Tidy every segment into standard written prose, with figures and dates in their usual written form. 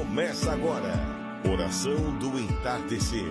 Começa agora, oração do entardecer.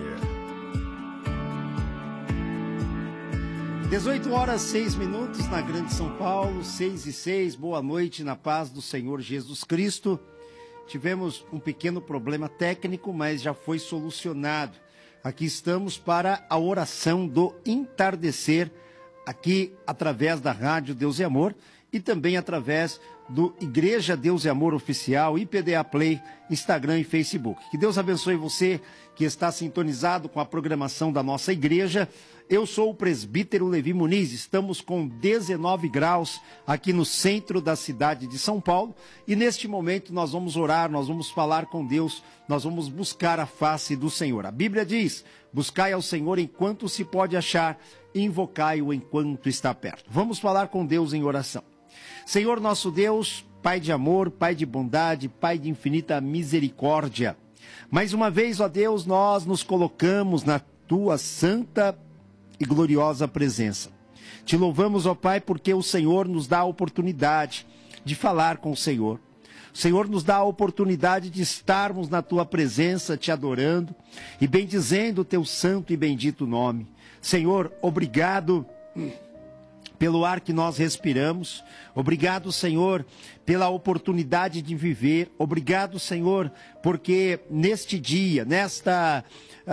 18h06 na Grande São Paulo, 6h06, boa noite na paz do Senhor Jesus Cristo. Tivemos um pequeno problema técnico, mas já foi solucionado. Aqui estamos para a oração do entardecer, aqui através da Rádio Deus e Amor e também através do Igreja Deus e Amor Oficial, IPDA Play, Instagram e Facebook. Que Deus abençoe você que está sintonizado com a programação da nossa igreja. Eu sou o presbítero Levi Muniz, estamos com 19 graus aqui no centro da cidade de São Paulo e neste momento nós vamos orar, nós vamos falar com Deus, nós vamos buscar a face do Senhor. A Bíblia diz, buscai ao Senhor enquanto se pode achar, invocai-o enquanto está perto. Vamos falar com Deus em oração. Senhor nosso Deus, Pai de amor, Pai de bondade, Pai de infinita misericórdia. Mais uma vez, ó Deus, nós nos colocamos na Tua santa e gloriosa presença. Te louvamos, ó Pai, porque o Senhor nos dá a oportunidade de falar com o Senhor. O Senhor nos dá a oportunidade de estarmos na Tua presença, te adorando e bendizendo o Teu santo e bendito nome. Senhor, obrigado pelo ar que nós respiramos. Obrigado, Senhor, pela oportunidade de viver. Obrigado, Senhor, porque neste dia, nesta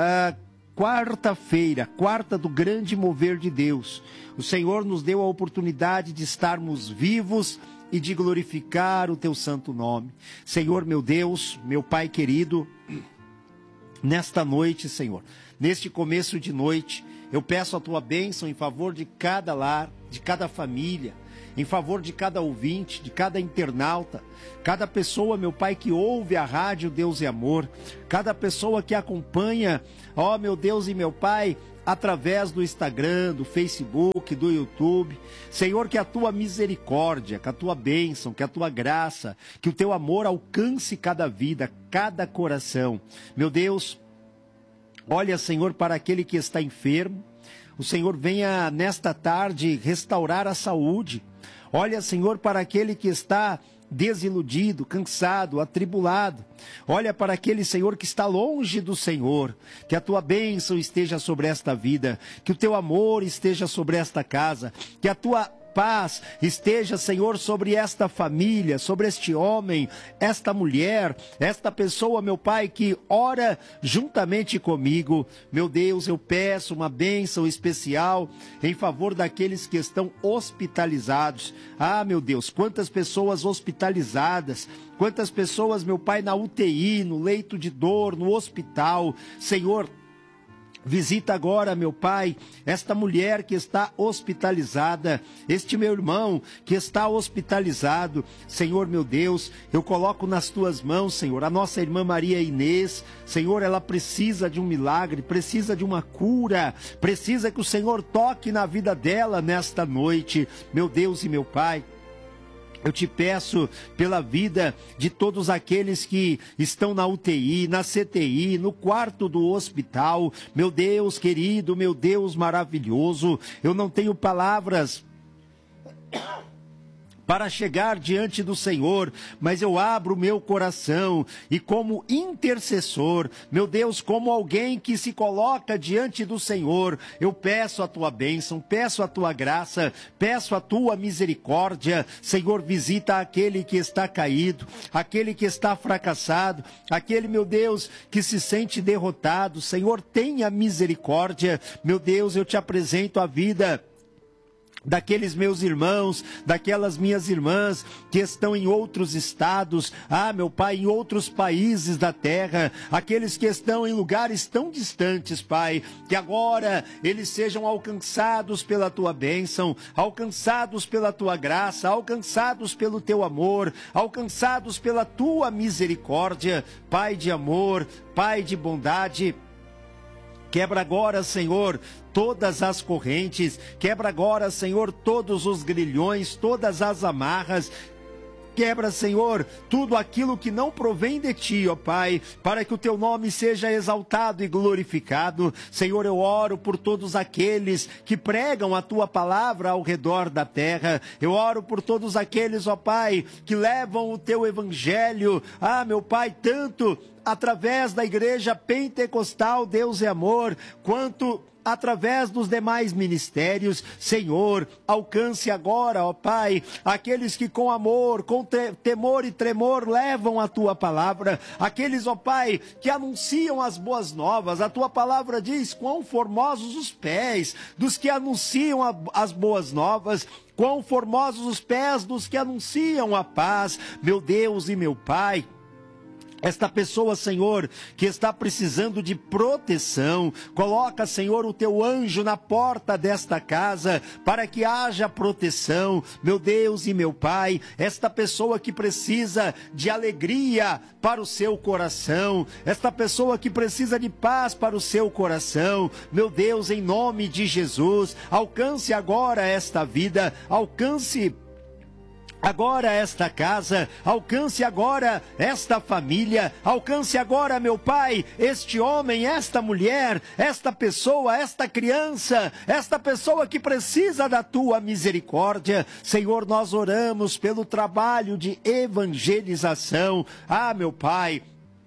quarta-feira, quarta do grande mover de Deus, o Senhor nos deu a oportunidade de estarmos vivos e de glorificar o Teu santo nome. Senhor, meu Deus, meu Pai querido, nesta noite, Senhor, neste começo de noite, eu peço a Tua bênção em favor de cada lar, de cada família, em favor de cada ouvinte, de cada internauta, cada pessoa, meu Pai, que ouve a Rádio Deus e Amor, cada pessoa que acompanha, ó meu Deus e meu Pai, através do Instagram, do Facebook, do YouTube. Senhor, que a Tua misericórdia, que a Tua bênção, que a Tua graça, que o Teu amor alcance cada vida, cada coração. Meu Deus, olha, Senhor, para aquele que está enfermo. O Senhor venha nesta tarde restaurar a saúde. Olha, Senhor, para aquele que está desiludido, cansado, atribulado. Olha para aquele, Senhor, que está longe do Senhor. Que a Tua bênção esteja sobre esta vida. Que o Teu amor esteja sobre esta casa. Que a Tua paz esteja, Senhor, sobre esta família, sobre este homem, esta mulher, esta pessoa, meu Pai, que ora juntamente comigo. Meu Deus, eu peço uma bênção especial em favor daqueles que estão hospitalizados. Ah, meu Deus, quantas pessoas hospitalizadas, quantas pessoas, meu Pai, na UTI, no leito de dor, no hospital. Senhor, visita agora, meu Pai, esta mulher que está hospitalizada, este meu irmão que está hospitalizado. Senhor, meu Deus, eu coloco nas Tuas mãos, Senhor, a nossa irmã Maria Inês. Senhor, ela precisa de um milagre, precisa de uma cura, precisa que o Senhor toque na vida dela nesta noite. Meu Deus e meu Pai, eu te peço pela vida de todos aqueles que estão na UTI, na CTI, no quarto do hospital. Meu Deus querido, meu Deus maravilhoso, eu não tenho palavras para chegar diante do Senhor, mas eu abro o meu coração e como intercessor, meu Deus, como alguém que se coloca diante do Senhor, eu peço a Tua bênção, peço a Tua graça, peço a Tua misericórdia. Senhor, visita aquele que está caído, aquele que está fracassado, aquele, meu Deus, que se sente derrotado. Senhor, tenha misericórdia. Meu Deus, eu te apresento a vida daqueles meus irmãos, daquelas minhas irmãs que estão em outros estados, meu Pai, em outros países da terra, aqueles que estão em lugares tão distantes, Pai, que agora eles sejam alcançados pela Tua bênção, alcançados pela Tua graça, alcançados pelo Teu amor, alcançados pela Tua misericórdia. Pai de amor, Pai de bondade, quebra agora, Senhor, todas as correntes, quebra agora, Senhor, todos os grilhões, todas as amarras, Quebra, Senhor, tudo aquilo que não provém de Ti, ó Pai, para que o Teu nome seja exaltado e glorificado. Senhor, eu oro por todos aqueles que pregam a Tua palavra ao redor da terra. Eu oro por todos aqueles, ó Pai, que levam o Teu evangelho, meu Pai, tanto através da igreja pentecostal Deus é Amor, quanto através dos demais ministérios. Senhor, alcance agora, ó Pai, aqueles que com amor, com temor e tremor levam a Tua palavra, aqueles, ó Pai, que anunciam as boas novas. A Tua palavra diz: quão formosos os pés dos que anunciam as boas novas, quão formosos os pés dos que anunciam a paz. Meu Deus e meu Pai, esta pessoa, Senhor, que está precisando de proteção, coloca, Senhor, o Teu anjo na porta desta casa, para que haja proteção. Meu Deus e meu Pai, esta pessoa que precisa de alegria para o seu coração, esta pessoa que precisa de paz para o seu coração, meu Deus, em nome de Jesus, alcance agora esta vida, alcance agora esta casa, alcance agora esta família, alcance agora, meu Pai, este homem, esta mulher, esta pessoa, esta criança, esta pessoa que precisa da Tua misericórdia. Senhor, nós oramos pelo trabalho de evangelização. Meu Pai,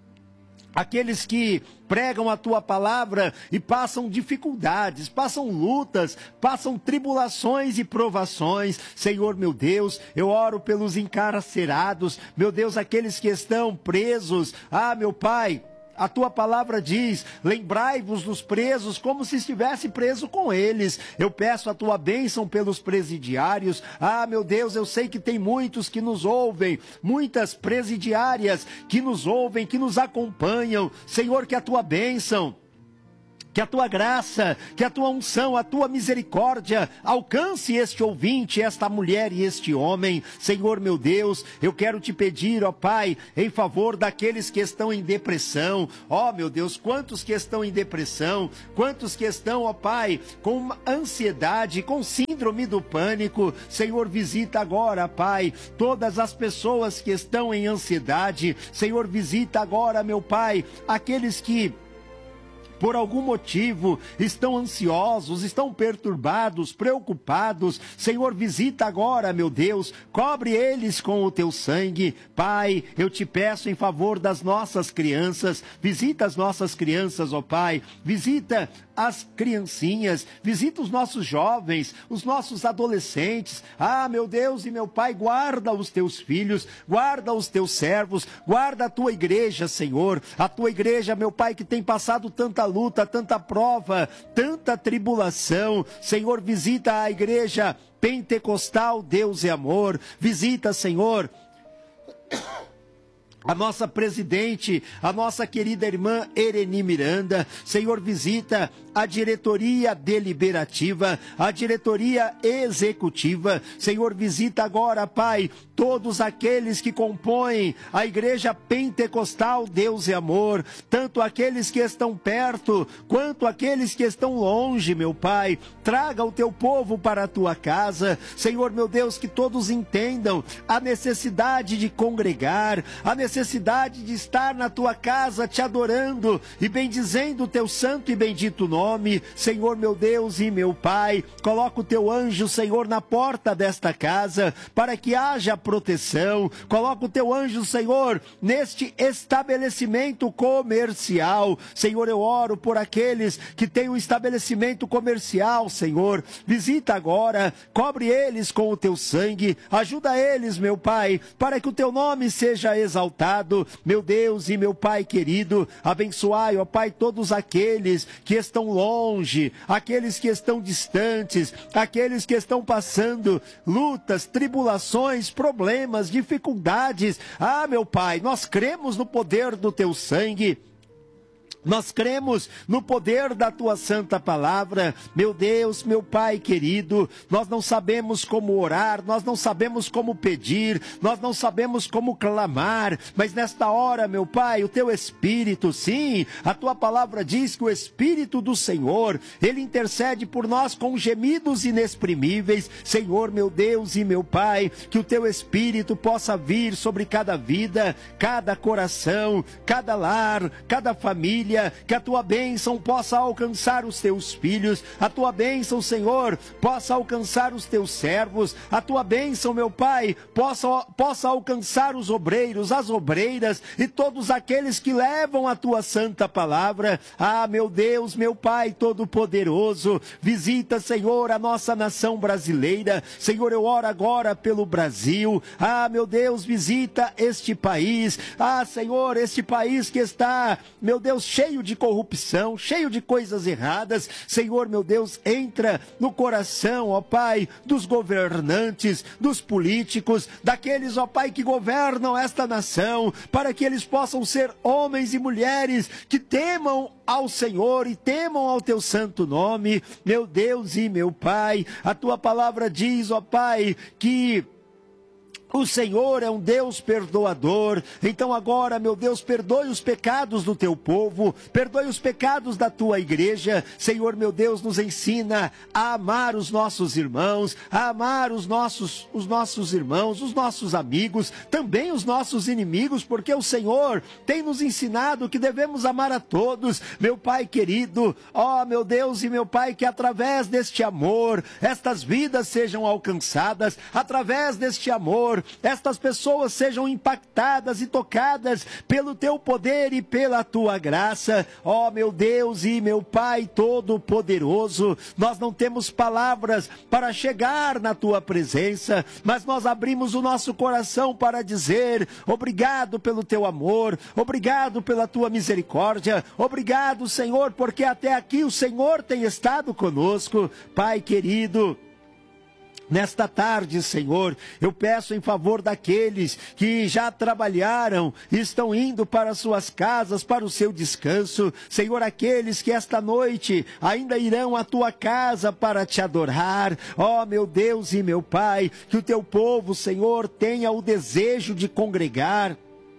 aqueles que pregam a Tua palavra e passam dificuldades, passam lutas, passam tribulações e provações. Senhor, meu Deus, eu oro pelos encarcerados, meu Deus, aqueles que estão presos. Meu Pai, a Tua palavra diz: lembrai-vos dos presos como se estivesse preso com eles. Eu peço a Tua bênção pelos presidiários. Meu Deus, eu sei que tem muitos que nos ouvem, muitas presidiárias que nos ouvem, que nos acompanham. Senhor, que a Tua bênção, que a Tua graça, que a Tua unção, a Tua misericórdia alcance este ouvinte, esta mulher e este homem. Senhor, meu Deus, eu quero Te pedir, ó Pai, em favor daqueles que estão em depressão. Meu Deus, quantos que estão em depressão, quantos que estão, ó Pai, com ansiedade, com síndrome do pânico. Senhor, visita agora, Pai, todas as pessoas que estão em ansiedade. Senhor, visita agora, meu Pai, aqueles que por algum motivo estão ansiosos, estão perturbados, preocupados. Senhor, visita agora, meu Deus, cobre eles com o Teu sangue. Pai, eu Te peço em favor das nossas crianças, visita as nossas crianças, ó Pai, visita as criancinhas, visita os nossos jovens, os nossos adolescentes. Meu Deus e meu Pai, guarda os Teus filhos, guarda os Teus servos, guarda a Tua igreja, Senhor, a Tua igreja, meu Pai, que tem passado tanta luta, tanta prova, tanta tribulação. Senhor, visita a igreja pentecostal Deus é Amor, visita, Senhor, a nossa presidente, a nossa querida irmã Ereni Miranda. Senhor, visita a diretoria deliberativa, a diretoria executiva. Senhor, visita agora, Pai, todos aqueles que compõem a igreja pentecostal Deus é Amor, tanto aqueles que estão perto, quanto aqueles que estão longe, meu Pai. Traga o Teu povo para a Tua casa. Senhor, meu Deus, que todos entendam a necessidade de congregar, a necessidade de estar na Tua casa Te adorando e bendizendo o Teu santo e bendito nome. Senhor, meu Deus e meu Pai, coloca o Teu anjo, Senhor, na porta desta casa, para que haja proteção. Coloca o Teu anjo, Senhor, neste estabelecimento comercial. Senhor, eu oro por aqueles que têm um estabelecimento comercial, Senhor. Visita agora, cobre eles com o Teu sangue, ajuda eles, meu Pai, para que o Teu nome seja exaltado. Meu Deus e meu Pai querido, abençoai, ó Pai, todos aqueles que estão longe, aqueles que estão distantes, aqueles que estão passando lutas, tribulações, problemas, dificuldades. Meu Pai, nós cremos no poder do Teu sangue. Nós cremos no poder da Tua santa palavra. Meu Deus, meu Pai querido, nós não sabemos como orar, nós não sabemos como pedir, nós não sabemos como clamar, mas nesta hora, meu Pai, o Teu Espírito, sim, a Tua palavra diz que o Espírito do Senhor, Ele intercede por nós com gemidos inexprimíveis. Senhor, meu Deus e meu Pai, que o Teu Espírito possa vir sobre cada vida, cada coração, cada lar, cada família, que a Tua bênção possa alcançar os Teus filhos, a Tua bênção, Senhor, possa alcançar os Teus servos, a Tua bênção, meu Pai, possa alcançar os obreiros, as obreiras e todos aqueles que levam a Tua santa palavra. Ah, meu Deus, meu Pai Todo-Poderoso, visita, Senhor, a nossa nação brasileira. Senhor, eu oro agora pelo Brasil. Ah, meu Deus, visita este país. Ah, Senhor, este país que está, meu Deus, cheio de corrupção, cheio de coisas erradas. Senhor, meu Deus, entra no coração, ó Pai, dos governantes, dos políticos, daqueles, ó Pai, que governam esta nação, para que eles possam ser homens e mulheres que temam ao Senhor e temam ao Teu santo nome. Meu Deus e meu Pai, a Tua palavra diz, ó Pai, que o Senhor é um Deus perdoador. Então agora, meu Deus, perdoe os pecados do Teu povo, perdoe os pecados da Tua igreja. Senhor, meu Deus, nos ensina a amar os nossos irmãos, a amar os nossos irmãos, os nossos amigos, também os nossos inimigos, porque o Senhor tem nos ensinado que devemos amar a todos. Meu Pai querido, ó meu Deus e meu Pai, que através deste amor, estas vidas sejam alcançadas, através deste amor, estas pessoas sejam impactadas e tocadas pelo Teu poder e pela Tua graça. Ó meu Deus e meu Pai Todo-Poderoso, nós não temos palavras para chegar na Tua presença, mas nós abrimos o nosso coração para dizer obrigado pelo Teu amor, obrigado pela Tua misericórdia, obrigado, Senhor, porque até aqui o Senhor tem estado conosco. Pai querido, nesta tarde, Senhor, eu peço em favor daqueles que já trabalharam e estão indo para suas casas, para o seu descanso. Senhor, aqueles que esta noite ainda irão à Tua casa para Te adorar. Ó, meu Deus e meu Pai, que o Teu povo, Senhor, tenha o desejo de congregar,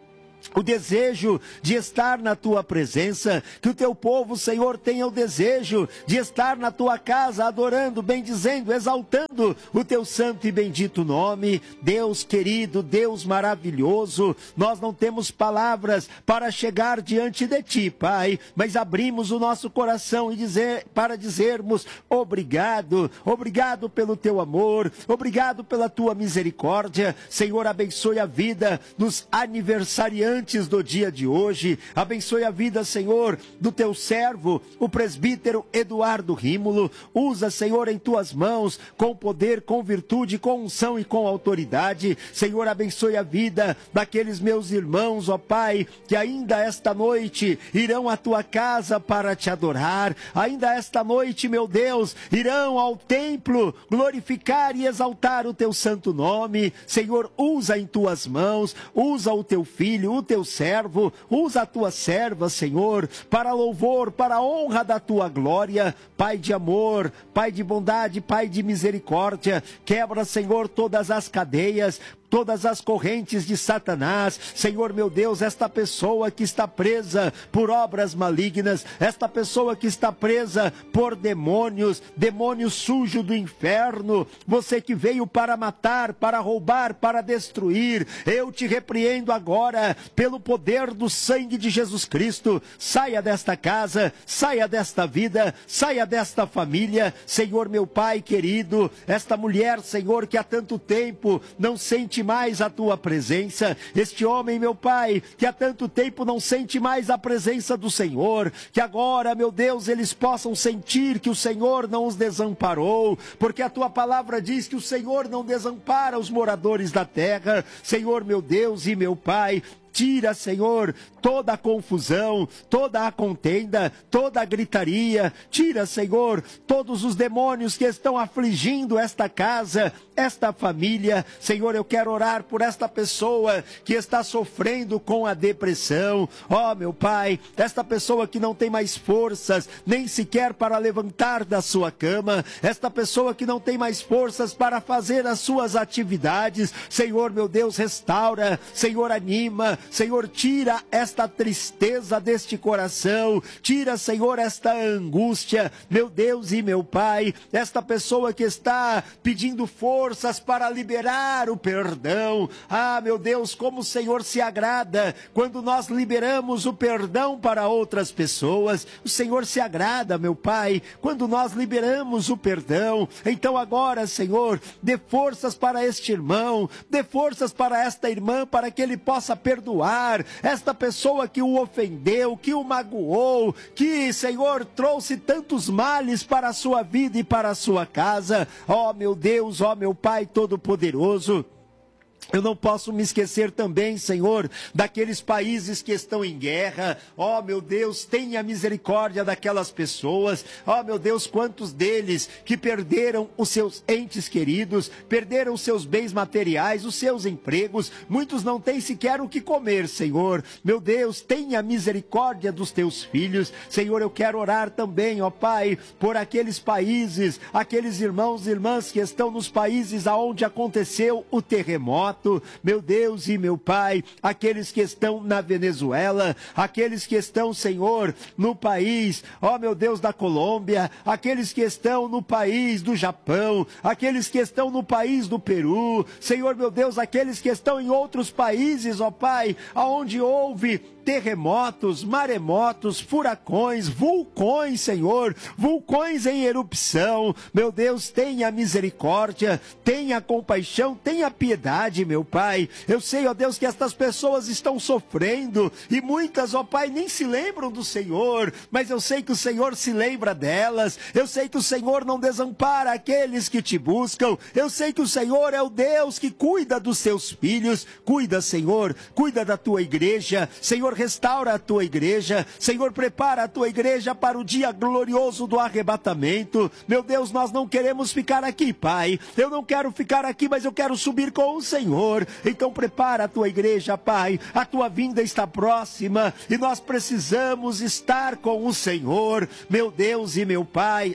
o desejo de estar na Tua presença, que o Teu povo, Senhor, tenha o desejo de estar na Tua casa, adorando, bendizendo, exaltando o Teu santo e bendito nome. Deus querido, Deus maravilhoso, nós não temos palavras para chegar diante de Ti, Pai, mas abrimos o nosso coração para dizermos obrigado, obrigado pelo Teu amor, obrigado pela Tua misericórdia. Senhor, abençoe a vida dos aniversariantes do dia de hoje, abençoe a vida, Senhor, do Teu servo, o presbítero Eduardo Rímulo. Usa, Senhor, em Tuas mãos, com poder, com virtude, com unção e com autoridade. Senhor, abençoe a vida daqueles meus irmãos, ó Pai, que ainda esta noite irão à Tua casa para Te adorar, ainda esta noite, meu Deus, irão ao templo glorificar e exaltar o Teu santo nome. Senhor, usa em Tuas mãos, usa o Teu filho, o Teu servo, usa a Tua serva, Senhor, para louvor, para a honra da Tua glória. Pai de amor, Pai de bondade, Pai de misericórdia, quebra, Senhor, todas as cadeias, todas as correntes de Satanás. Senhor, meu Deus, esta pessoa que está presa por obras malignas, esta pessoa que está presa por demônios, demônio sujo do inferno, você que veio para matar, para roubar, para destruir, eu te repreendo agora, pelo poder do sangue de Jesus Cristo. Saia desta casa, saia desta vida, saia desta família. Senhor, meu Pai querido, esta mulher, Senhor, que há tanto tempo não sente mais a Tua presença, este homem, meu Pai, que há tanto tempo não sente mais a presença do Senhor, que agora, meu Deus, eles possam sentir que o Senhor não os desamparou, porque a Tua palavra diz que o Senhor não desampara os moradores da terra. Senhor, meu Deus e meu Pai, Tira, Senhor, toda a confusão, toda a contenda, toda a gritaria. Tira, Senhor, todos os demônios que estão afligindo esta casa, esta família. Senhor, eu quero orar por esta pessoa que está sofrendo com a depressão. Ó, meu Pai, esta pessoa que não tem mais forças, nem sequer para levantar da sua cama. Esta pessoa que não tem mais forças para fazer as suas atividades. Senhor, meu Deus, restaura. Senhor, anima. Senhor, tira esta tristeza deste coração. Tira, Senhor, esta angústia. Meu Deus e meu Pai, esta pessoa que está pedindo forças para liberar o perdão. Ah, meu Deus, como o Senhor se agrada quando nós liberamos o perdão para outras pessoas. O Senhor se agrada, meu Pai, quando nós liberamos o perdão. Então agora, Senhor, dê forças para este irmão, dê forças para esta irmã, para que ele possa perdoar esta pessoa que o ofendeu, que o magoou, que, Senhor, trouxe tantos males para a sua vida e para a sua casa. Ó, meu Deus, ó, meu Pai Todo-Poderoso, eu não posso me esquecer também, Senhor, daqueles países que estão em guerra. Ó, meu Deus, tenha misericórdia daquelas pessoas. Ó, meu Deus, quantos deles que perderam os seus entes queridos, perderam os seus bens materiais, os seus empregos. Muitos não têm sequer o que comer, Senhor. Meu Deus, tenha misericórdia dos teus filhos. Senhor, eu quero orar também, ó Pai, por aqueles países, aqueles irmãos e irmãs que estão nos países aonde aconteceu o terremoto. Meu Deus e meu Pai, aqueles que estão na Venezuela, aqueles que estão, Senhor, no país, ó meu Deus, da Colômbia, aqueles que estão no país do Japão, aqueles que estão no país do Peru, Senhor, meu Deus, aqueles que estão em outros países, ó Pai, aonde houve terremotos, maremotos, furacões, vulcões, Senhor, vulcões em erupção. Meu Deus, tenha misericórdia, tenha compaixão, tenha piedade, meu Pai. Eu sei, ó Deus, que estas pessoas estão sofrendo e muitas, ó Pai, nem se lembram do Senhor, mas eu sei que o Senhor se lembra delas. Eu sei que o Senhor não desampara aqueles que te buscam. Eu sei que o Senhor é o Deus que cuida dos seus filhos. Cuida, Senhor, cuida da tua igreja. Senhor, restaura a tua igreja. Senhor, prepara a tua igreja para o dia glorioso do arrebatamento. Meu Deus, nós não queremos ficar aqui, Pai. Eu não quero ficar aqui, mas eu quero subir com o Senhor. Então prepara a tua igreja, Pai. A tua vinda está próxima e nós precisamos estar com o Senhor. Meu Deus e meu Pai,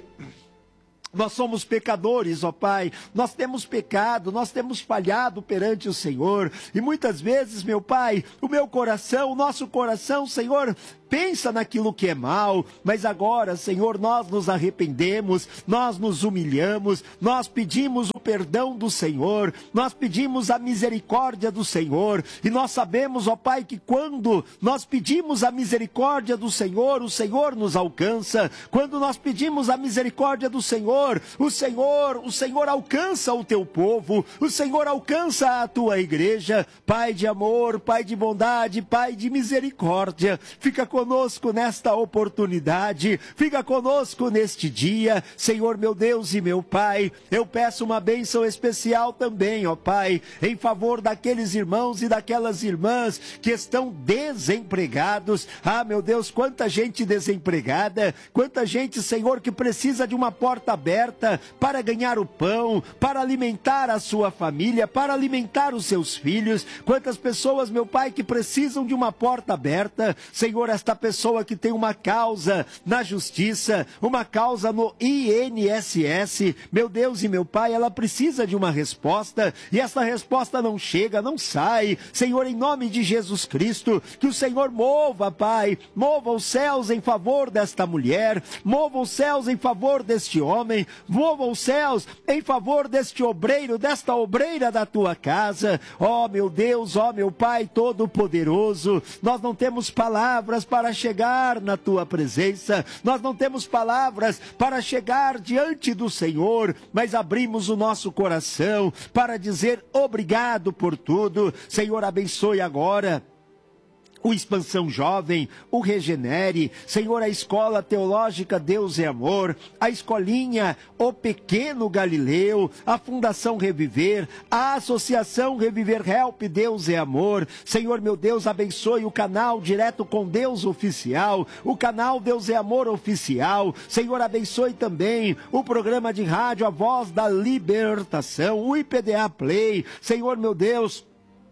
nós somos pecadores, ó Pai, nós temos pecado, nós temos falhado perante o Senhor, e muitas vezes, meu Pai, o meu coração, o nosso coração, Senhor, pensa naquilo que é mal, mas agora, Senhor, nós nos arrependemos, nós nos humilhamos, nós pedimos o perdão do Senhor, nós pedimos a misericórdia do Senhor, e nós sabemos, ó Pai, que quando nós pedimos a misericórdia do Senhor, o Senhor nos alcança. Quando nós pedimos a misericórdia do Senhor, o Senhor alcança o teu povo, o Senhor alcança a tua igreja. Pai de amor, Pai de bondade, Pai de misericórdia, fica conosco nesta oportunidade, fica conosco neste dia, Senhor, meu Deus e meu Pai. Eu peço uma bênção especial também, ó Pai, em favor daqueles irmãos e daquelas irmãs que estão desempregados. Ah, meu Deus, quanta gente desempregada, quanta gente, Senhor, que precisa de uma porta aberta para ganhar o pão, para alimentar a sua família, para alimentar os seus filhos. Quantas pessoas, meu Pai, que precisam de uma porta aberta. Senhor, esta pessoa que tem uma causa na justiça, uma causa no INSS, meu Deus e meu Pai, ela precisa de uma resposta, e essa resposta não chega, não sai. Senhor, em nome de Jesus Cristo, que o Senhor mova, Pai, mova os céus em favor desta mulher, mova os céus em favor deste homem, mova os céus em favor deste obreiro, desta obreira da tua casa. Ó meu Deus, ó meu Pai Todo-Poderoso, nós não temos palavras para chegar na tua presença, nós não temos palavras para chegar diante do Senhor, mas abrimos o nosso coração para dizer obrigado por tudo. Senhor, abençoe agora o Expansão Jovem, o Regenere, Senhor, a Escola Teológica Deus é Amor, a Escolinha, o Pequeno Galileu, a Fundação Reviver, a Associação Reviver Help Deus é Amor. Senhor, meu Deus, abençoe o canal Direto com Deus Oficial, o canal Deus é Amor Oficial. Senhor, abençoe também o programa de rádio A Voz da Libertação, o IPDA Play. Senhor, meu Deus,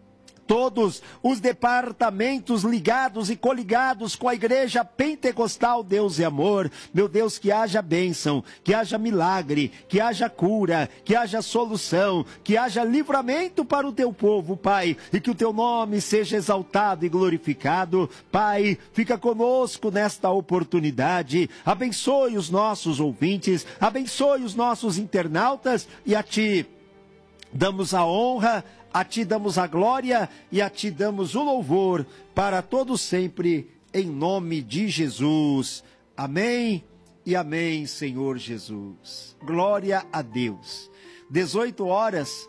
todos os departamentos ligados e coligados com a Igreja Pentecostal Deus é Amor. Meu Deus, que haja bênção, que haja milagre, que haja cura, que haja solução, que haja livramento para o teu povo, Pai, e que o teu nome seja exaltado e glorificado. Pai, fica conosco nesta oportunidade, abençoe os nossos ouvintes, abençoe os nossos internautas, e a Ti damos a honra, a Ti damos a glória e a Ti damos o louvor para todos sempre, em nome de Jesus. Amém e amém, Senhor Jesus. Glória a Deus. 18 horas,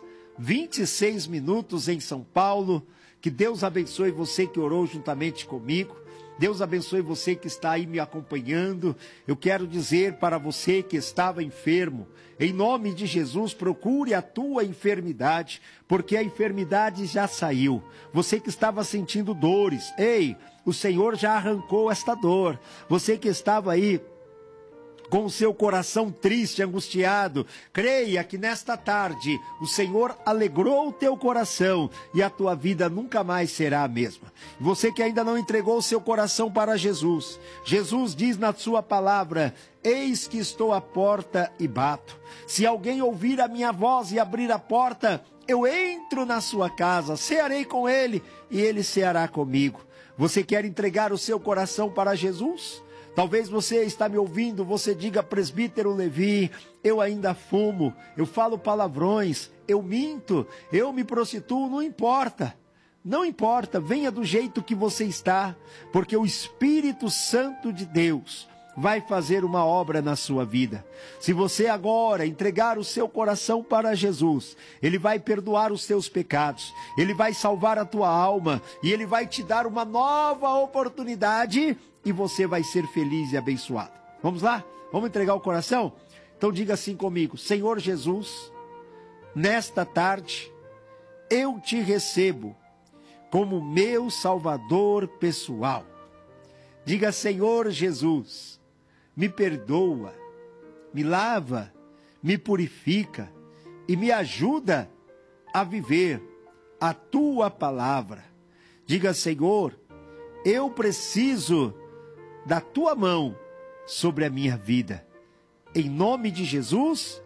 26 minutos em São Paulo. Que Deus abençoe você que orou juntamente comigo. Deus abençoe você que está aí me acompanhando. Eu quero dizer para você que estava enfermo, em nome de Jesus, procure a tua enfermidade, porque a enfermidade já saiu. Você que estava sentindo dores, ei, o Senhor já arrancou esta dor. Você que estava aí com o seu coração triste, angustiado, creia que nesta tarde o Senhor alegrou o teu coração e a tua vida nunca mais será a mesma. Você que ainda não entregou o seu coração para Jesus, Jesus diz na sua palavra: eis que estou à porta e bato. Se alguém ouvir a minha voz e abrir a porta, eu entro na sua casa, cearei com ele e ele ceará comigo. Você quer entregar o seu coração para Jesus? Talvez você está me ouvindo, você diga: presbítero Levi, eu ainda fumo, eu falo palavrões, eu minto, eu me prostituo. Não importa, não importa, venha do jeito que você está, porque o Espírito Santo de Deus vai fazer uma obra na sua vida. Se você agora entregar o seu coração para Jesus, Ele vai perdoar os seus pecados, Ele vai salvar a tua alma e Ele vai te dar uma nova oportunidade e você vai ser feliz e abençoado. Vamos lá? Vamos entregar o coração? Então diga assim comigo: Senhor Jesus, nesta tarde eu te recebo como meu Salvador pessoal. Diga: Senhor Jesus, me perdoa, me lava, me purifica e me ajuda a viver a tua palavra. Diga: Senhor, eu preciso da tua mão sobre a minha vida. Em nome de Jesus,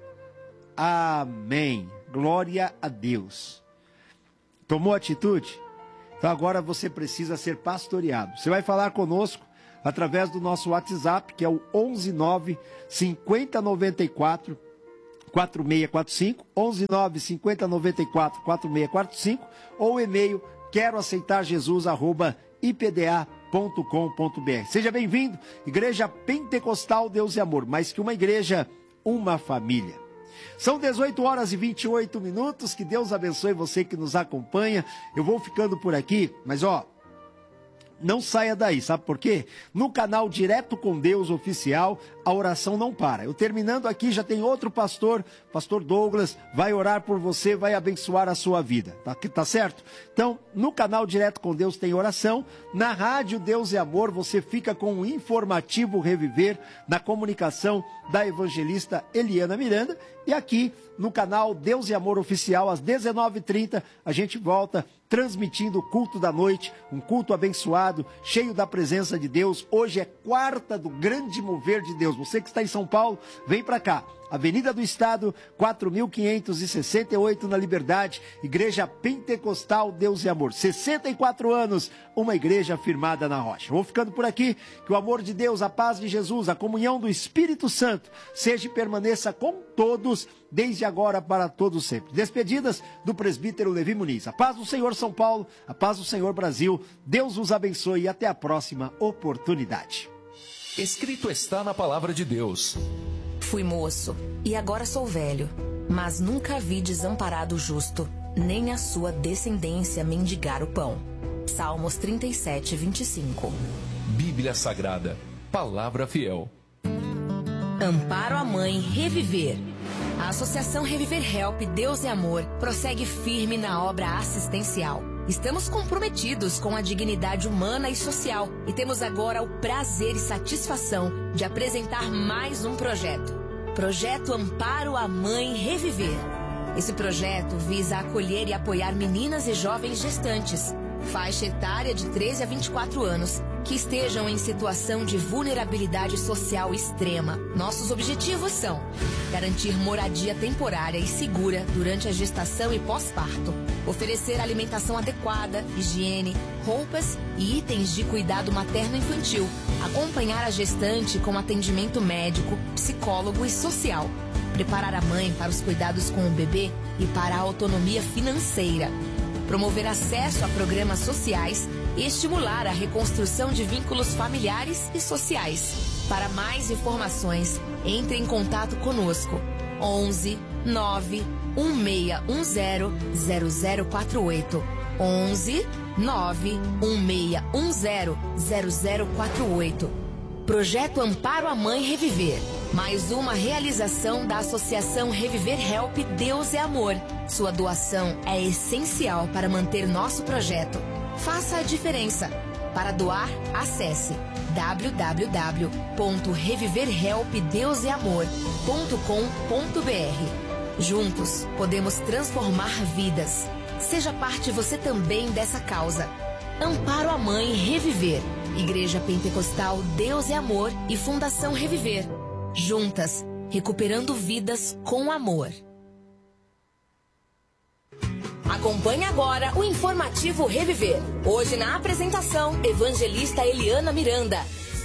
amém. Glória a Deus. Tomou atitude? Então agora você precisa ser pastoreado. Você vai falar conosco através do nosso WhatsApp, que é o 119 5094 4645, 119 5094 4645, ou o e-mail queroaceitarjesus@ipda.com.br. Seja bem-vindo, Igreja Pentecostal Deus é Amor, mais que uma igreja, uma família. São 18 horas e 28 minutos, que Deus abençoe você que nos acompanha. Eu vou ficando por aqui, mas não saia daí, sabe por quê? No canal Direto com Deus Oficial, a oração não para. Eu terminando aqui, já tem outro pastor, pastor Douglas, vai orar por você, vai abençoar a sua vida, tá certo? Então, no canal Direto com Deus tem oração, na rádio Deus é Amor, você fica com o informativo Reviver, na comunicação da evangelista Eliana Miranda, e aqui no canal Deus e Amor Oficial, às 19h30, a gente volta transmitindo o culto da noite, um culto abençoado, cheio da presença de Deus. Hoje é quarta do grande mover de Deus. Você que está em São Paulo, vem para cá. Avenida do Estado, 4.568 na Liberdade, Igreja Pentecostal Deus e Amor. 64 anos, uma igreja firmada na rocha. Vou ficando por aqui, que o amor de Deus, a paz de Jesus, a comunhão do Espírito Santo, seja e permaneça com todos, desde agora para todos sempre. Despedidas do presbítero Levi Muniz. A paz do Senhor São Paulo, a paz do Senhor Brasil. Deus os abençoe e até a próxima oportunidade. Escrito está na palavra de Deus: fui moço, e agora sou velho, mas nunca vi desamparado o justo, nem a sua descendência mendigar o pão. Salmos 37, 25. Bíblia Sagrada, Palavra Fiel. Amparo à Mãe Reviver. A Associação Reviver Help Deus é Amor prossegue firme na obra assistencial. Estamos comprometidos com a dignidade humana e social e temos agora o prazer e satisfação de apresentar mais um projeto. Projeto Amparo à Mãe Reviver. Esse projeto visa acolher e apoiar meninas e jovens gestantes, faixa etária de 13 a 24 anos, que estejam em situação de vulnerabilidade social extrema. Nossos objetivos são garantir moradia temporária e segura durante a gestação e pós-parto, oferecer alimentação adequada, higiene, roupas e itens de cuidado materno-infantil, acompanhar a gestante com atendimento médico, psicólogo e social, preparar a mãe para os cuidados com o bebê e para a autonomia financeira, promover acesso a programas sociais e estimular a reconstrução de vínculos familiares e sociais. Para mais informações, entre em contato conosco. 11 9 1610 0048. 11 9 1610 0048. Projeto Amparo à Mãe Reviver. Mais uma realização da Associação Reviver Help Deus é Amor. Sua doação é essencial para manter nosso projeto. Faça a diferença. Para doar, acesse www.reviverhelpdeuseamor.com.br. Juntos, podemos transformar vidas. Seja parte você também dessa causa. Amparo à Mãe Reviver. Igreja Pentecostal Deus é Amor e Fundação Reviver. Juntas, recuperando vidas com amor. Acompanhe agora o informativo Reviver. Hoje na apresentação, evangelista Eliana Miranda.